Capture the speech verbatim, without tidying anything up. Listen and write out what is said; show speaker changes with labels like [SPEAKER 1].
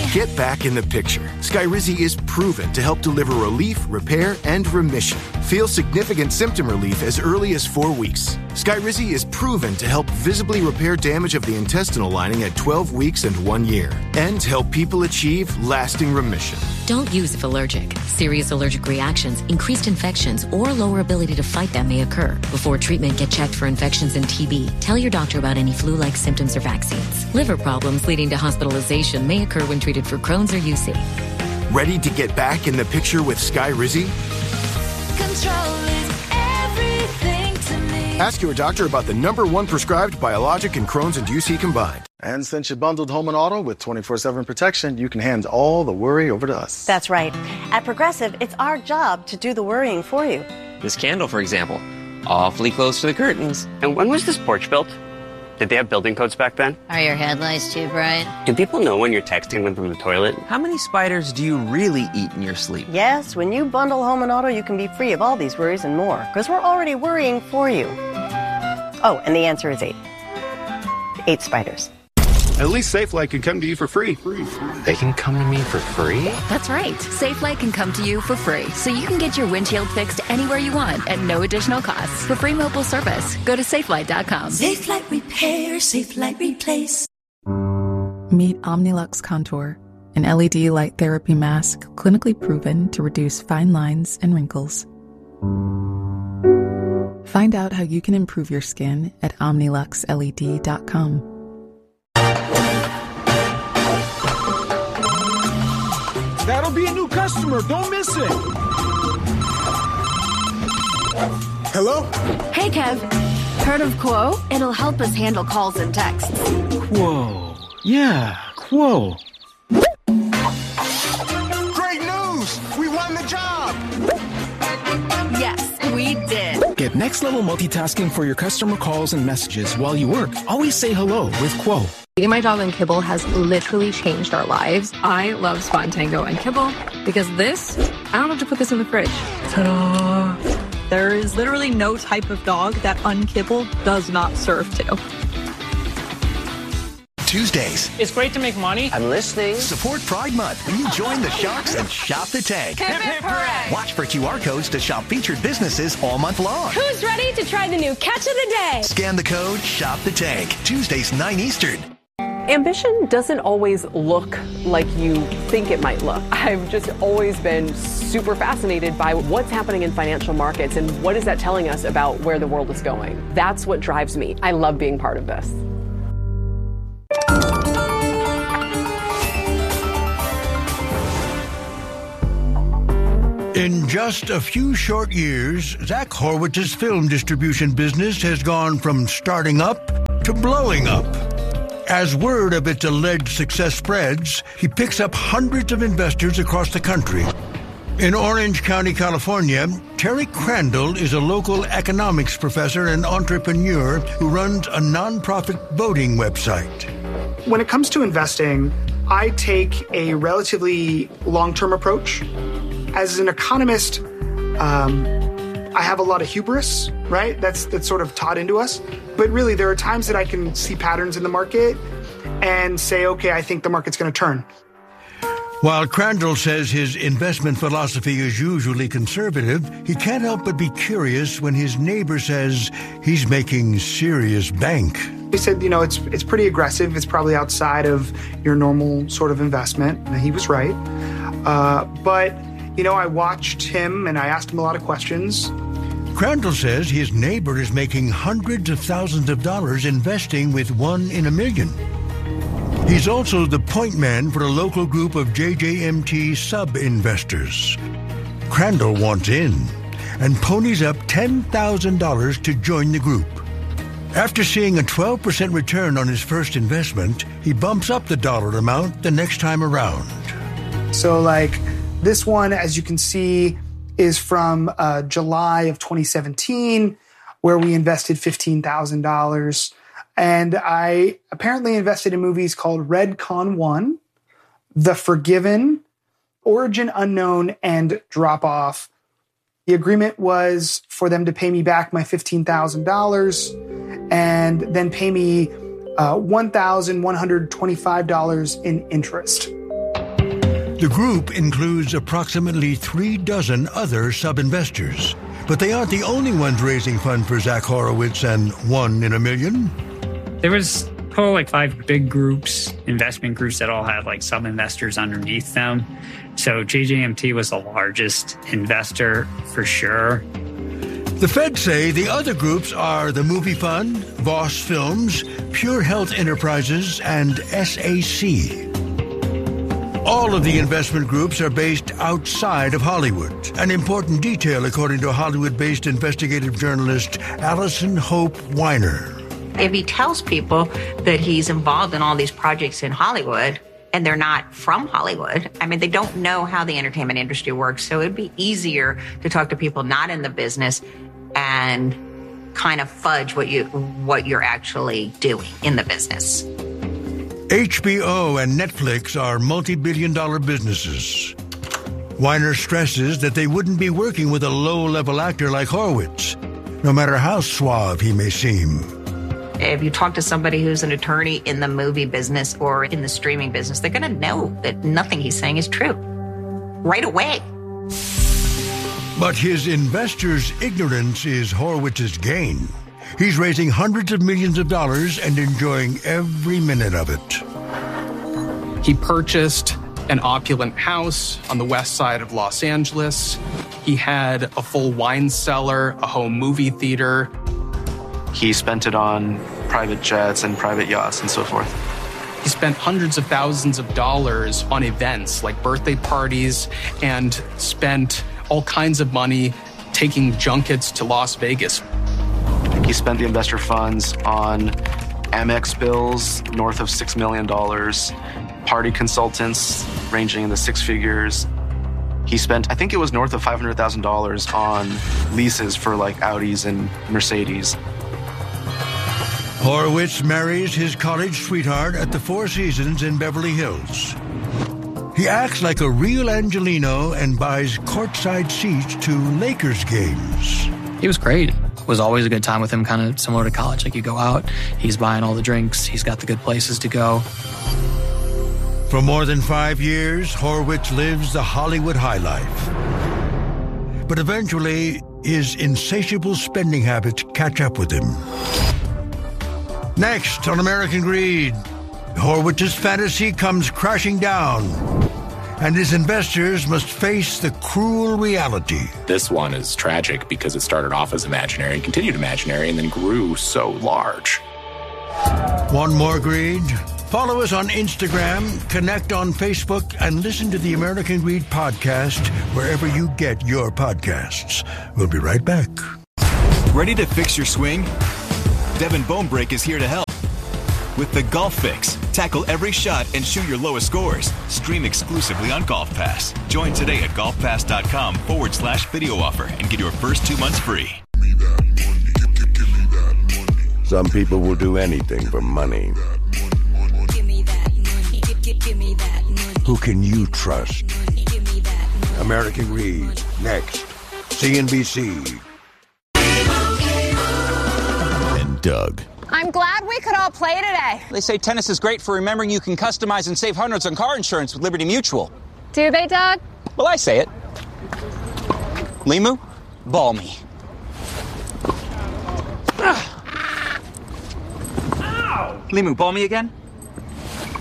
[SPEAKER 1] Get back in the picture. Skyrizi is proven to help deliver relief, repair, and remission. Feel significant symptom relief as early as four weeks. Skyrizi is proven to help visibly repair damage of the intestinal lining at twelve weeks and one year, and help people achieve lasting remission.
[SPEAKER 2] Don't use if allergic. Serious allergic reactions, increased infections, or lower ability to fight them may occur. Before treatment, get checked for infections and T B. Tell your doctor about any flu-like symptoms or vaccines. Liver problems leading to hospitalization may occur when treated for Crohn's or U C.
[SPEAKER 1] Ready to get back in the picture with Skyrizi?
[SPEAKER 3] Control is everything to me.
[SPEAKER 1] Ask your doctor about the number one prescribed biologic in Crohn's and U C combined.
[SPEAKER 4] And since you bundled home and auto with twenty-four seven protection, you can hand all the worry over to us.
[SPEAKER 5] That's right. At Progressive, it's our job to do the worrying for you.
[SPEAKER 6] This candle, for example, awfully close to the curtains.
[SPEAKER 7] And when was this porch built? Did they have building codes back then?
[SPEAKER 8] Are your headlights too bright?
[SPEAKER 7] Do people know when you're texting them from the toilet?
[SPEAKER 6] How many spiders do you really eat in your sleep?
[SPEAKER 5] Yes, when you bundle home and auto, you can be free of all these worries and more, because we're already worrying for you. Oh, and the answer is eight. Eight spiders.
[SPEAKER 9] At least SafeLight can come to you for free.
[SPEAKER 6] They can come to me for free?
[SPEAKER 10] That's right. SafeLight can come to you for free, so you can get your windshield fixed anywhere you want at no additional cost. For free mobile service, go to safelight dot com.
[SPEAKER 3] SafeLight Repair, SafeLight Replace.
[SPEAKER 11] Meet Omnilux Contour, an L E D light therapy mask clinically proven to reduce fine lines and wrinkles. Find out how you can improve your skin at omnilux L E D dot com.
[SPEAKER 12] That'll be a new customer. Don't miss it. Hello?
[SPEAKER 13] Hey, Kev. Heard of Quo? It'll help us handle calls and texts.
[SPEAKER 12] Quo. Yeah, Quo.
[SPEAKER 14] Great news! We won the job!
[SPEAKER 13] Yes, we did.
[SPEAKER 12] Get next level multitasking for your customer calls and messages while you work. Always say hello with Quo.
[SPEAKER 15] Eating my dog and kibble has literally changed our lives. I love Spontango and kibble because this, I don't have to put this in the fridge.
[SPEAKER 16] Ta-da! There is literally no type of dog that unkibble does not serve to.
[SPEAKER 17] Tuesdays.
[SPEAKER 18] It's great to make money.
[SPEAKER 7] I'm listening.
[SPEAKER 17] Support Pride Month when you join the Sharks and shop the tank.
[SPEAKER 13] Hip, hip, hooray.
[SPEAKER 17] Watch for Q R codes to shop featured businesses all month long.
[SPEAKER 13] Who's ready to try the new catch of the day?
[SPEAKER 17] Scan the code, shop the tank. Tuesdays, nine Eastern.
[SPEAKER 19] Ambition doesn't always look like you think it might look. I've just always been super fascinated by what's happening in financial markets and what is that telling us about where the world is going. That's what drives me. I love being part of this.
[SPEAKER 20] In just a few short years, Zach Horwitz's film distribution business has gone from starting up to blowing up. As word of its alleged success spreads, he picks up hundreds of investors across the country. In Orange County, California, Terry Crandall is a local economics professor and entrepreneur who runs a nonprofit voting website.
[SPEAKER 21] When it comes to investing, I take a relatively long-term approach. As an economist, um, I have a lot of hubris, right? That's that's sort of taught into us. But really, there are times that I can see patterns in the market and say, okay, I think the market's going to turn.
[SPEAKER 20] While Crandall says his investment philosophy is usually conservative, he can't help but be curious when his neighbor says he's making serious bank.
[SPEAKER 21] He said, you know, it's it's pretty aggressive. It's probably outside of your normal sort of investment. And he was right. Uh, but, you know, I watched him and I asked him a lot of questions.
[SPEAKER 20] Crandall says his neighbor is making hundreds of thousands of dollars investing with one in a million. He's also the point man for a local group of J J M T sub-investors. Crandall wants in and ponies up ten thousand dollars to join the group. After seeing a twelve percent return on his first investment, he bumps up the dollar amount the next time around.
[SPEAKER 21] So, like, this one, as you can see, is from uh, July of twenty seventeen, where we invested fifteen thousand dollars. And I apparently invested in movies called Red Con one, The Forgiven, Origin Unknown, and Drop Off. The agreement was for them to pay me back my fifteen thousand dollars and then pay me uh, one thousand one hundred twenty-five dollars in interest.
[SPEAKER 20] The group includes approximately three dozen other sub-investors. But they aren't the only ones raising funds for Zach Horowitz and One in a Million.
[SPEAKER 18] There was oh, like five big groups, investment groups that all have like sub-investors underneath them. So J J M T was the largest investor for sure.
[SPEAKER 20] The Feds say the other groups are the Movie Fund, Voss Films, Pure Health Enterprises, and S A C. All of the investment groups are based outside of Hollywood, an important detail according to Hollywood-based investigative journalist Allison Hope Weiner.
[SPEAKER 22] If he tells people that he's involved in all these projects in Hollywood and they're not from Hollywood, I mean, they don't know how the entertainment industry works. So it'd be easier to talk to people not in the business and kind of fudge what you what you're actually doing in the business.
[SPEAKER 20] H B O and Netflix are multi-billion dollar businesses. Weiner stresses that they wouldn't be working with a low-level actor like Horowitz, no matter how suave he may seem.
[SPEAKER 22] If you talk to somebody who's an attorney in the movie business or in the streaming business, they're going to know that nothing he's saying is true right away.
[SPEAKER 20] But his investors' ignorance is Horowitz's gain. He's raising hundreds of millions of dollars and enjoying every minute of it.
[SPEAKER 23] He purchased an opulent house on the west side of Los Angeles. He had a full wine cellar, a home movie theater.
[SPEAKER 24] He spent it on private jets and private yachts and so forth.
[SPEAKER 23] He spent hundreds of thousands of dollars on events like birthday parties and spent all kinds of money taking junkets to Las Vegas.
[SPEAKER 24] He spent the investor funds on Amex bills north of six million dollars, party consultants ranging in the six figures. He spent, I think it was north of five hundred thousand dollars on leases for like Audis and Mercedes.
[SPEAKER 20] Horowitz marries his college sweetheart at the Four Seasons in Beverly Hills. He acts like a real Angelino and buys courtside seats to Lakers games.
[SPEAKER 25] He was great. It was always a good time with him, kind of similar to college. Like, you go out, he's buying all the drinks, he's got the good places to go.
[SPEAKER 20] For more than five years, Horowitz lives the Hollywood high life. But eventually, his insatiable spending habits catch up with him. Next on American Greed, Horowitz's fantasy comes crashing down, and his investors must face the cruel reality.
[SPEAKER 26] This one is tragic because it started off as imaginary, continued imaginary, and then grew so large.
[SPEAKER 20] Want more greed? Follow us on Instagram, connect on Facebook, and listen to the American Greed podcast wherever you get your podcasts. We'll be right back.
[SPEAKER 27] Ready to fix your swing? Devin Bonebreak is here to help. With the Golf Fix, tackle every shot and shoot your lowest scores. Stream exclusively on Golf Pass. Join today at golfpass.com forward slash video offer and get your first two months free.
[SPEAKER 28] Some people will do anything for money. Who can you trust? American Greed, next. C N B C. And Doug.
[SPEAKER 29] I'm glad we could all play today.
[SPEAKER 30] They say tennis is great for remembering you can customize and save hundreds on car insurance with Liberty Mutual.
[SPEAKER 29] Do they, Doug?
[SPEAKER 30] Well, I say it. Limu, ball me. Ow! Limu, ball me again?